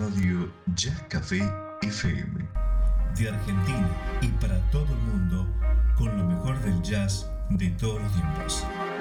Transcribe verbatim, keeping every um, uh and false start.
radio Jazz Café F M. De Argentina y para todo el mundo, con lo mejor del jazz de todos los tiempos.